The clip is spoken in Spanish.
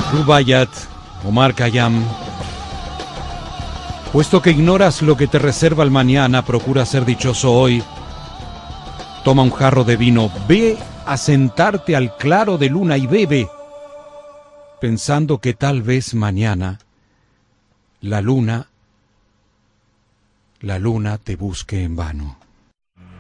Rubaiyat, Omar Khayyam. Puesto que ignoras lo que te reserva el mañana, procura ser dichoso hoy. Toma un jarro de vino, ve a sentarte al claro de luna y bebe, pensando que tal vez mañana la luna te busque en vano.